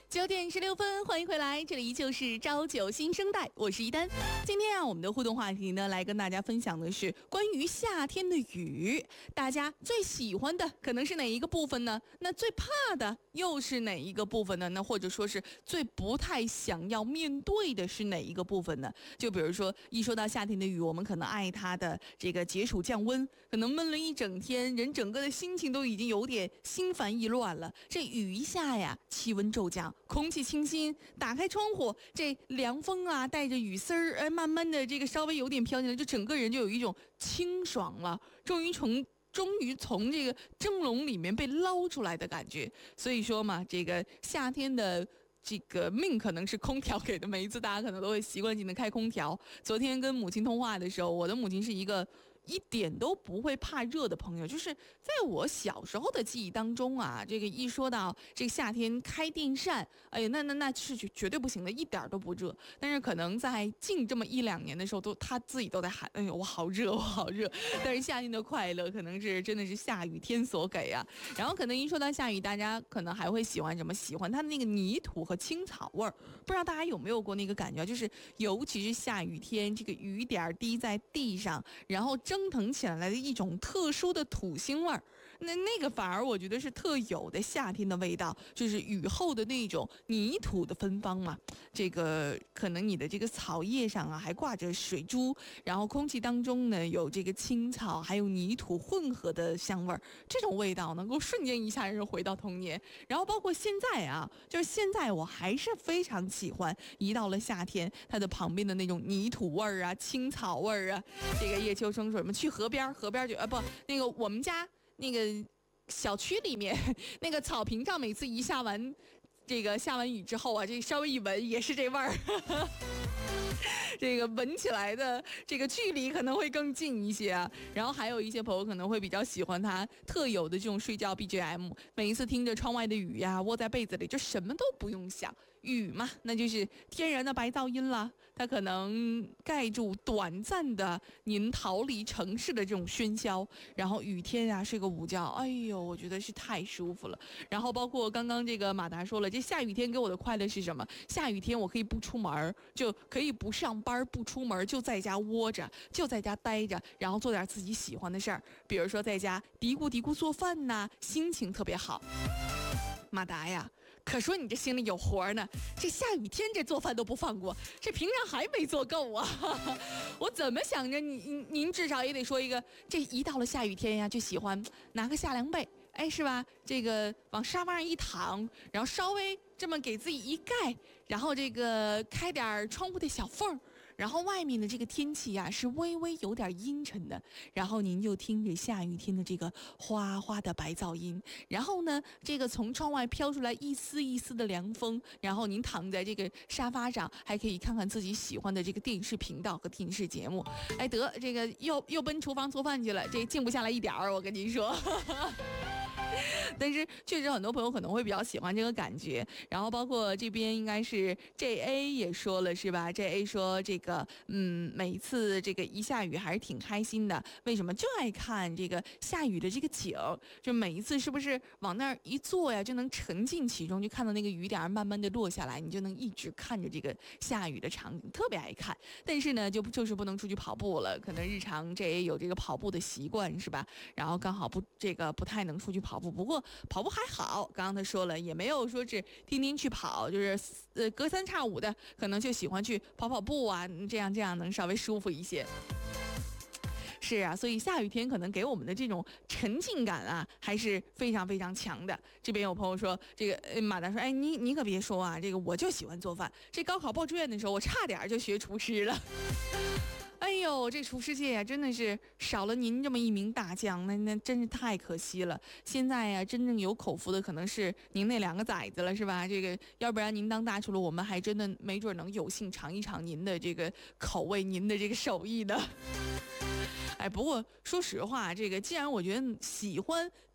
9点16分，欢迎回来，这里就是朝九新生代，我是一丹。今天我们的互动话题呢，来跟大家分享的是关于夏天的雨，大家最喜欢的可能是哪一个部分呢？那最怕的又是哪一个部分呢？那或者说是最不太想要面对的是哪一个部分呢？就比如说，一说到夏天的雨，我们可能爱它的这个解暑降温，可能闷了一整天，人整个的心情都已经有点心烦意乱了。这雨一下呀，气温骤降，空气清新，打开窗户，这凉风啊，带着雨丝儿，慢慢的这个稍微有点飘进来，就整个人就有一种清爽了，终于从这个蒸笼里面被捞出来的感觉。所以说嘛，这个夏天的这个命可能是空调给的，每一次大家可能都会习惯性的开空调。昨天跟母亲通话的时候，我的母亲是一个一点都不会怕热的朋友，就是在我小时候的记忆当中啊，这个一说到这个夏天开电扇，哎呀，那是绝对不行的，一点都不热。但是可能在近这么1-2年的时候，他自己都在喊，哎呦，我好热，我好热。但是夏天的快乐可能是真的是下雨天所给啊。然后可能一说到下雨，大家可能还会喜欢什么？喜欢它的那个泥土和青草味儿。不知道大家有没有过那个感觉，就是尤其是下雨天，这个雨点滴在地上，然后蒸腾起来的一种特殊的土腥味儿，那个反而我觉得是特有的夏天的味道，就是雨后的那种泥土的芬芳嘛。这个可能你的这个草叶上啊还挂着水珠，然后空气当中呢有这个青草还有泥土混合的香味儿，这种味道能够瞬间一下人回到童年。然后包括现在啊，就是现在我还是非常喜欢一到了夏天它的旁边的那种泥土味儿啊青草味儿啊。这个叶秋生说什么去河边就那个我们家那个小区里面那个草坪上，每次一下完雨之后啊，这稍微一闻也是这味儿。这个闻起来的这个距离可能会更近一些啊。然后还有一些朋友可能会比较喜欢它特有的这种睡觉 BGM， 每一次听着窗外的雨呀，窝在被子里就什么都不用想，雨嘛，那就是天然的白噪音啦，它可能盖住短暂的您逃离城市的这种喧嚣。然后雨天啊睡个午觉，哎呦，我觉得是太舒服了。然后包括刚刚这个马达说了，这下雨天给我的快乐是什么？下雨天我可以不出门，就可以不上班不出门，就在家窝着，就在家待着，然后做点自己喜欢的事儿，比如说在家嘀咕嘀咕做饭呐，心情特别好。马达呀，可说你这心里有活呢，这下雨天这做饭都不放过，这平常还没做够啊。我怎么想着您至少也得说一个，这一到了下雨天呀，就喜欢拿个夏凉被，哎，是吧？这个往沙发上一躺，然后稍微这么给自己一盖，然后这个开点窗户的小缝，然后外面的这个天气呀是微微有点阴沉的，然后您就听着下雨天的这个哗哗的白噪音，然后呢，这个从窗外飘出来一丝一丝的凉风，然后您躺在这个沙发上，还可以看看自己喜欢的这个电视频道和电视节目。哎，得这个又奔厨房做饭去了，这静不下来一点儿，我跟您说。但是确实很多朋友可能会比较喜欢这个感觉。然后包括这边应该是 JA 也说了是吧？ JA 说这个每一次这个一下雨还是挺开心的，为什么？就爱看这个下雨的这个景，就每一次是不是往那儿一坐呀，就能沉浸其中，就看到那个雨点慢慢的落下来，你就能一直看着这个下雨的场景，特别爱看。但是呢就是不能出去跑步了，可能日常 JA 有这个跑步的习惯是吧？然后刚好不太能出去跑步，不过跑步还好，刚刚他说了，也没有说是天天去跑，就是隔三差五的可能就喜欢去跑跑步啊，这样能稍微舒服一些。是啊，所以下雨天可能给我们的这种沉浸感啊，还是非常非常强的。这边有朋友说，这个马达说，哎，你可别说啊，这个我就喜欢做饭。这高考报志愿的时候，我差点就学厨师了。哎呦，这厨师界呀，真的是少了您这么一名大将，那真是太可惜了。现在呀，真正有口福的可能是您那2个崽子了，是吧？这个要不然您当大厨了，我们还真的没准能有幸尝一尝您的这个口味，您的这个手艺的。哎，不过说实话，这个既然我觉得喜欢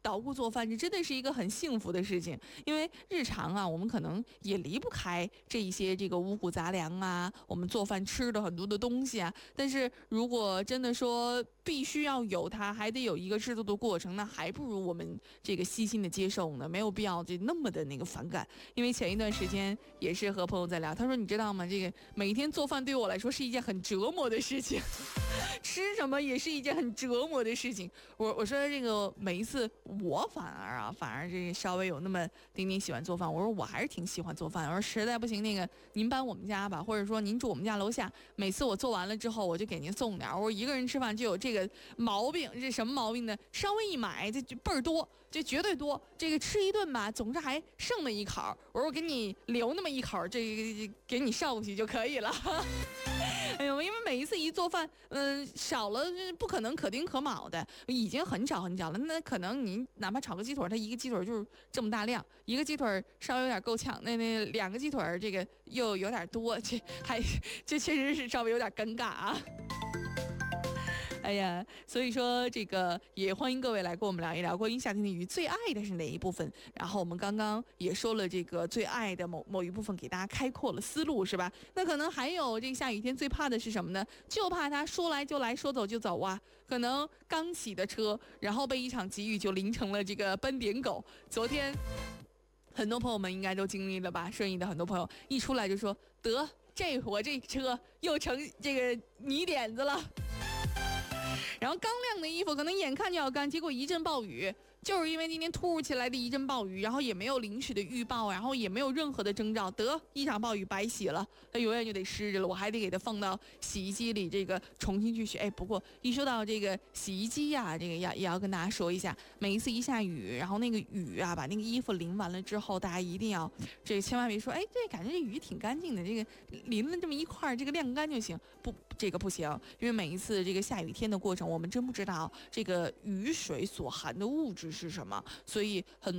捣鼓做饭，这真的是一个很幸福的事情。因为日常啊，我们可能也离不开这一些这个五谷杂粮啊，我们做饭吃的很多的东西啊。但是如果真的说必须要有它，还得有一个制作的过程，那还不如我们这个细心的接受呢，没有必要就那么的那个反感。因为前一段时间也是和朋友在聊，他说你知道吗？这个每一天做饭对我来说是一件很折磨的事情。吃什么也是一件很折磨的事情。我说这个每一次我反而这个稍微有那么丁丁喜欢做饭。我说我还是挺喜欢做饭。我说实在不行，那个您搬我们家吧，或者说您住我们家楼下。每次我做完了之后，我就给您送点。我说一个人吃饭就有这个毛病，这什么毛病呢？稍微一买这就倍儿多，这绝对多。这个吃一顿吧，总是还剩那一口。我说我给你留那么一口，这给你捎过去就可以了。哎呦，因为每一次一做饭，少了不可能可丁可卯的，已经很少很少了。那可能您哪怕炒个鸡腿，它一个鸡腿就是这么大量，一个鸡腿稍微有点够呛，那两个鸡腿这个又有点多，这确实是稍微有点尴尬啊。哎呀，所以说这个也欢迎各位来跟我们聊一聊关于夏天的鱼最爱的是哪一部分。然后我们刚刚也说了这个最爱的某一部分，给大家开阔了思路，是吧？那可能还有这个下雨天最怕的是什么呢？就怕它说来就来，说走就走啊。可能刚起的车，然后被一场急雨就淋成了这个斑点狗。昨天很多朋友们应该都经历了吧？顺义的很多朋友一出来就说得我这车又成这个泥点子了。然后刚晾的衣服可能眼看就要干，结果一阵暴雨，就是因为今天突如其来的一阵暴雨，然后也没有临时的预报，然后也没有任何的征兆，一场暴雨白洗了，它永远就得湿着了，我还得给它放到洗衣机里这个重新去洗。哎，不过一说到这个洗衣机呀，这个也要跟大家说一下，每一次一下雨，然后那个雨啊把那个衣服淋完了之后，大家一定要这个千万别说，哎，对，感觉这雨挺干净的，这个淋了这么一块，这个晾干就行，这个不行，因为每一次这个下雨天的过程，我们真不知道这个雨水所含的物质是什么，所以很